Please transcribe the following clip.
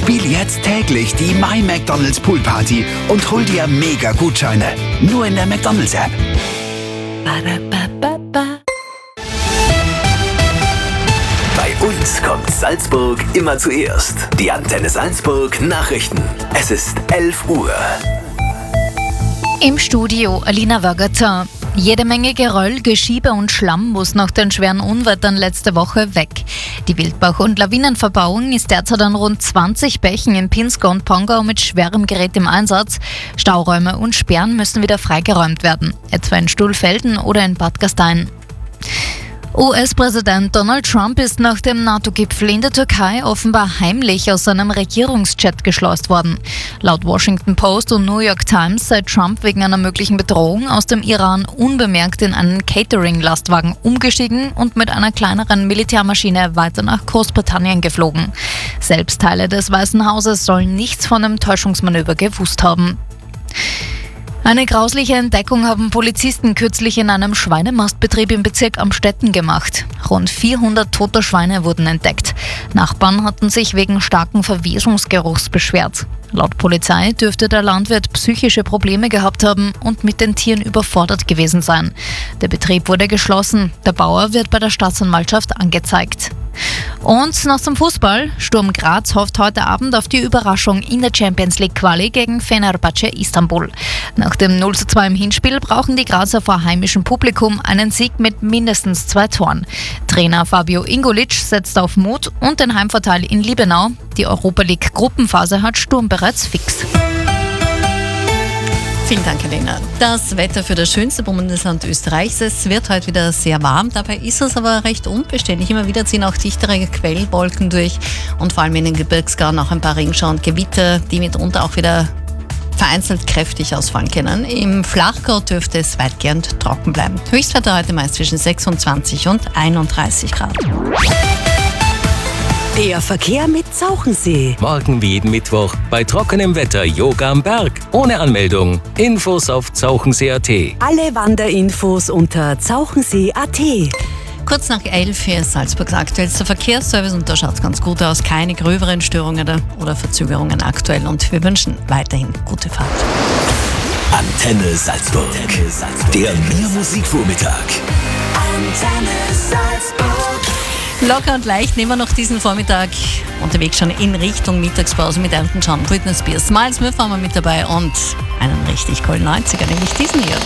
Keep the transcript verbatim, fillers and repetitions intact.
Spiel jetzt täglich die My McDonald's Pool Party und hol dir mega Gutscheine. Nur in der McDonald's App. Bei uns kommt Salzburg immer zuerst. Die Antenne Salzburg Nachrichten. Es ist elf Uhr. Im Studio Alina Wagater. Jede Menge Geröll, Geschiebe und Schlamm muss nach den schweren Unwettern letzte Woche weg. Die Wildbach- und Lawinenverbauung ist derzeit an rund zwanzig Bächen in Pinzgau und Pongau mit schwerem Gerät im Einsatz. Stauräume und Sperren müssen wieder freigeräumt werden, etwa in Stuhlfelden oder in Bad Gastein. U S-Präsident Donald Trump ist nach dem NATO-Gipfel in der Türkei offenbar heimlich aus seinem Regierungsjet geschleust worden. Laut Washington Post und New York Times sei Trump wegen einer möglichen Bedrohung aus dem Iran unbemerkt in einen Catering-Lastwagen umgestiegen und mit einer kleineren Militärmaschine weiter nach Großbritannien geflogen. Selbst Teile des Weißen Hauses sollen nichts von dem Täuschungsmanöver gewusst haben. Eine grausliche Entdeckung haben Polizisten kürzlich in einem Schweinemastbetrieb im Bezirk Amstetten gemacht. Rund vierhundert tote Schweine wurden entdeckt. Nachbarn hatten sich wegen starken Verwesungsgeruchs beschwert. Laut Polizei dürfte der Landwirt psychische Probleme gehabt haben und mit den Tieren überfordert gewesen sein. Der Betrieb wurde geschlossen. Der Bauer wird bei der Staatsanwaltschaft angezeigt. Und noch zum Fußball. Sturm Graz hofft heute Abend auf die Überraschung in der Champions League Quali gegen Fenerbahce Istanbul. Nach dem null zu zwei im Hinspiel brauchen die Grazer vor heimischem Publikum einen Sieg mit mindestens zwei Toren. Trainer Fabio Ingolic setzt auf Mut und den Heimvorteil in Liebenau. Die Europa League Gruppenphase hat Sturm bereits fix. Vielen Dank, Helena. Das Wetter für das schönste Bundesland Österreichs. Es wird heute wieder sehr warm, dabei ist es aber recht unbeständig. Immer wieder ziehen auch dichtere Quellwolken durch und vor allem in den Gebirgsgauern auch ein paar Regenschauer und Gewitter, die mitunter auch wieder vereinzelt kräftig ausfallen können. Im Flachgau dürfte es weitgehend trocken bleiben. Höchstwerte heute meist zwischen sechsundzwanzig und einunddreißig Grad. Der Verkehr mit Zauchensee. Morgen wie jeden Mittwoch bei trockenem Wetter Yoga am Berg. Ohne Anmeldung. Infos auf zauchensee punkt at. Alle Wanderinfos unter zauchensee punkt at. Kurz nach elf hier ist Salzburgs aktuellster Verkehrsservice und da schaut es ganz gut aus. Keine gröberen Störungen oder Verzögerungen aktuell und wir wünschen weiterhin gute Fahrt. Antenne Salzburg. Antenne Salzburg. Der Mehr-Musik-Vormittag. Antenne Salzburg. Locker und leicht nehmen wir noch diesen Vormittag unterwegs schon in Richtung Mittagspause mit Elton John, Britney Spears, Miles Smith haben wir mit dabei und einen richtig coolen neunziger, nämlich diesen hier.